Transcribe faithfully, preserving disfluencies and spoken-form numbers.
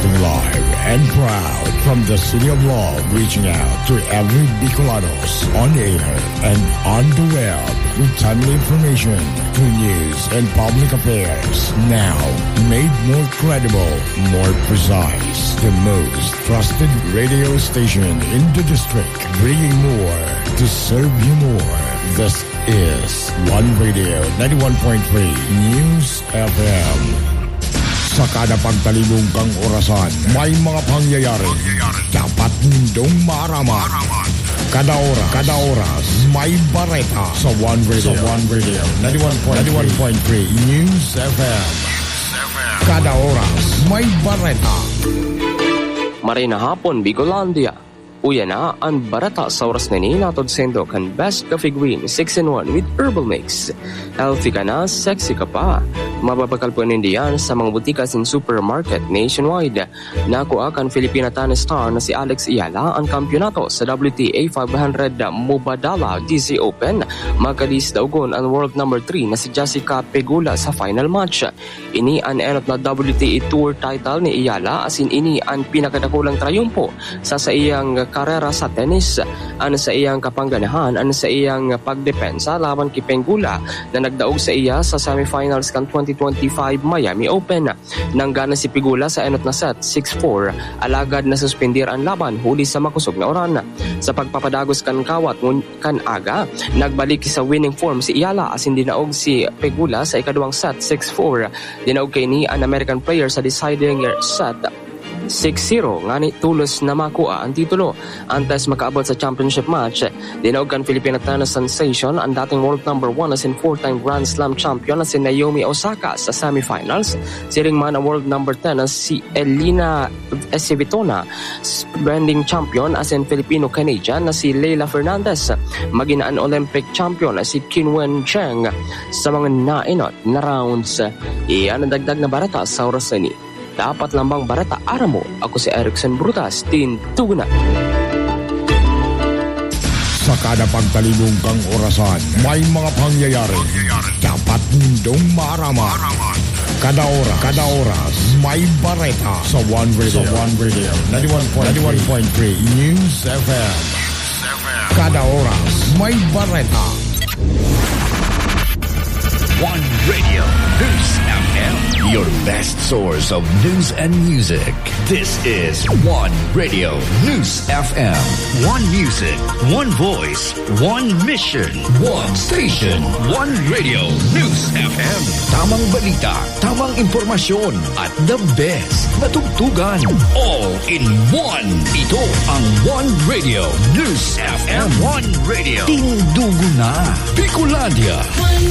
Broadcasting live and proud from the City of Love, reaching out to every Bicolanos on air and on the web with timely information, true news, and public affairs. Now, made more credible, more precise, the most trusted radio station in the district, bringing more to serve you more. This is One Radio ninety-one point three News F M. Sa kada pagtalibong kang orasan, may mga pangyayari dapat nindong maaraman. Kada oras, kada oras, may bareta sa One Radio, sa One Radio ninety-one point three News F M. Kada oras, may bareta. Marina hapon, Bicolandia. Uya na ang barata sa oras na ni natod sendo kan Best Coffee Green six in one with herbal mix. Healthy ka na, sexy ka pa. Mababakal po nindiyan sa mga butika sin supermarket nationwide. Nakuha kan Filipina tennis star na si Alex Ayala ang kampyonato sa W T A five hundred Mubadala D C Open. Magkadis daugon ang world number three na si Jessica Pegula sa final match. Ini ang enot na W T A Tour title ni Ayala, asin ini ang pinakadakulang trayumpo sa sa iyang karera sa tennis. Ano sa iyang kapangganahan, ano sa iyang pagdepensa laban kay Pegula na nagdaog sa iya sa semifinals kan twenty twenty-five Miami Open. Nanggana si Pegula sa enot na set six four, alagad na suspendir ang laban huli sa makusog na oran. Sa pagpapadagos kan kawat kan aga, nagbalik sa winning form si Ayala asin dinaog si Pegula sa ikaduhang set six four. Dinaog kay ni an American player sa deciding set six zero, ngani tulos na makuha ang titulo. Antes makaabot sa championship match, dinaog kan Filipina tennis sensation ang dating world number one as in four-time Grand Slam champion na si Naomi Osaka sa semifinals. Siring man ang world number ten na si Elina Escevitona, defending champion as in Filipino-Canadian na si Leila Fernandez, magina ang Olympic champion na si Qinwen Cheng sa mga nainot na rounds. Iyan ang dagdag na barata sa oras na ni. Dapat lambang barata aramo. Ako si Erickson Brutas, Tintugna. Sa kada pagtalibong kang orasan, may mga pangyayari dapat nindong maaraman. Kada oras, kada oras, may bareta sa One Radio, sa One Radio ninety-one point three News F M. Kada oras, may bareta. One Radio News F M, your best source of news and music. This is One Radio News F M. One music, one voice, one mission, one station. One Radio News F M. Tamang balita, tamang impormasyon, at the best na tugtugan. All in one. Ito ang One Radio News F M. One Radio. Tindugo na. Bicolandia.